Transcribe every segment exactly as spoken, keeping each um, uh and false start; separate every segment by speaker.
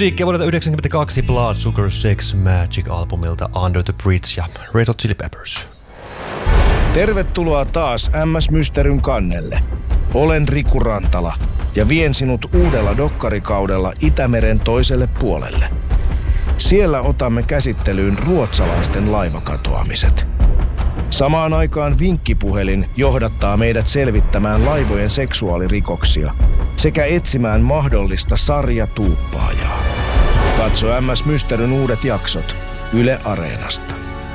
Speaker 1: Musiikkia vuodelta yhdeksänkymmentäkaksi Blood Sugar Sex Magic-albumilta Under the Bridge ja Red Hot Chili Peppers.
Speaker 2: Tervetuloa taas M S Mysteryn kannelle. Olen Riku Rantala ja vien sinut uudella dokkarikaudella Itämeren toiselle puolelle. Siellä otamme käsittelyyn ruotsalaisten laivakatoamiset. Samaan aikaan vinkkipuhelin johdattaa meidät selvittämään laivojen seksuaalirikoksia sekä etsimään mahdollista sarjatuuppaajaa. Katso M S Mysteryn uudet jaksot Yle Areenasta.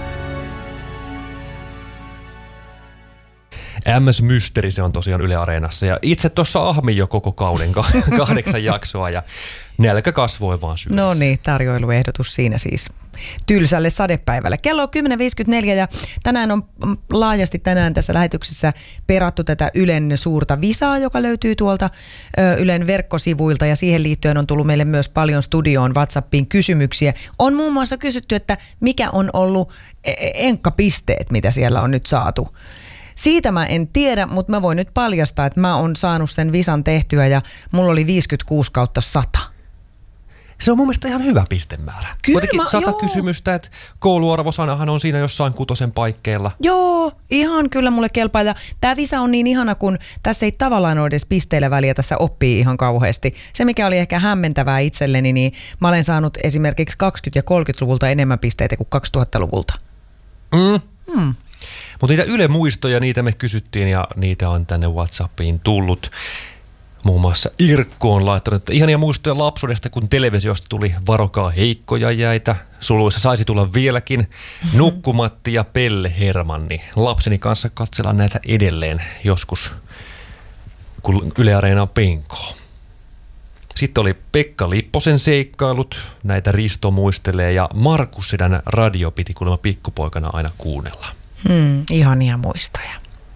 Speaker 1: M S Mystery, se on tosiaan Yle Areenassa ja itse tuossa ahmin jo koko kauden kahdeksan jaksoa ja nälkä kasvoi vaan syödessä.
Speaker 3: No niin, tarjoiluehdotus siinä siis tylsälle sadepäivälle. Kello on kymmenen viisikymmentäneljä ja tänään on laajasti tänään tässä lähetyksessä perattu tätä Ylen suurta visaa, joka löytyy tuolta ö, Ylen verkkosivuilta ja siihen liittyen on tullut meille myös paljon studioon WhatsAppiin kysymyksiä. On muun muassa kysytty, että mikä on ollut enkkapisteet, mitä siellä on nyt saatu. Siitä mä en tiedä, mutta mä voin nyt paljastaa, että mä oon saanut sen visan tehtyä ja mulla oli viisikymmentäkuusi kautta sata.
Speaker 1: Se on mun mielestä ihan hyvä pistemäärä.
Speaker 3: Kyllä,
Speaker 1: kuitenkin sata
Speaker 3: joo.
Speaker 1: kysymystä, että kouluarvosanahan on siinä jossain kutosen paikkeilla.
Speaker 3: Joo, ihan kyllä mulle kelpaa. Ja tää visa on niin ihana, kun tässä ei tavallaan ole edes pisteillä väliä, tässä oppii ihan kauheasti. Se, mikä oli ehkä hämmentävää itselleni, niin mä olen saanut esimerkiksi kaksikymmentä- ja kolmekymmentäluvulta enemmän pisteitä kuin kaksituhattaluvulta.
Speaker 1: Mm.
Speaker 3: Hmm.
Speaker 1: Mutta niitä Yle-muistoja, niitä me kysyttiin ja niitä on tänne WhatsAppiin tullut. Muun muassa Irkko on laittanut, että ihania muistoja lapsuudesta, kun televisiosta tuli Varokaa heikkoja jäitä. Suluissa saisi tulla vieläkin Nukkumatti ja Pelle Hermanni. Lapseni kanssa katsellaan näitä edelleen joskus, kun Yle Areenaa penkoo. Sitten oli Pekka Lipposen seikkailut, näitä Risto muistelee ja Markus Sedän radio piti kuulemma pikkupoikana aina kuunnella.
Speaker 3: Hmm, ihania muistoja.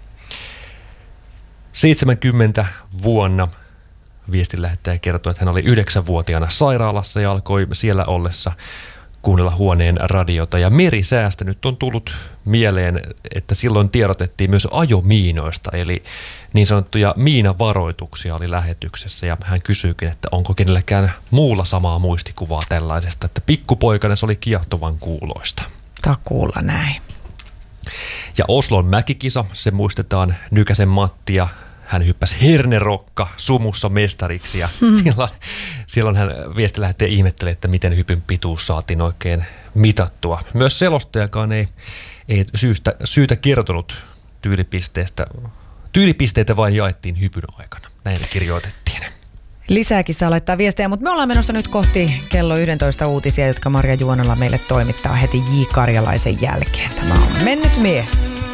Speaker 1: seitsemänkymmentä vuonna viestinlähettäjä kertoi, että hän oli yhdeksänvuotiaana sairaalassa ja alkoi siellä ollessa kuunnella huoneen radiota. Ja merisäästä nyt on tullut mieleen, että silloin tiedotettiin myös ajomiinoista, eli niin sanottuja miinavaroituksia oli lähetyksessä. Ja hän kysyykin, että onko kenelläkään muulla samaa muistikuvaa tällaisesta, että pikkupoikana se oli kiehtovan kuuloista.
Speaker 3: Takuulla näin.
Speaker 1: Ja Oslon mäkikisa, se muistetaan Nykäsen Mattia. Hän hyppäsi hernerokka sumussa mestariksi ja hmm. silloin, silloin hän viestilähettäjä ihmetteli, että miten hypyn pituus saatiin oikein mitattua. Myös selostajakaan ei, ei syystä, syytä kertonut tyylipisteestä. Tyylipisteitä vain jaettiin hypyn aikana. Näin kirjoitettiin.
Speaker 3: Lisääkin saa laittaa viestejä, mutta me ollaan menossa nyt kohti kello yksitoista uutisia, jotka Marja Juonala meille toimittaa heti J. Karjalaisen jälkeen. Tämä on Mennyt mies.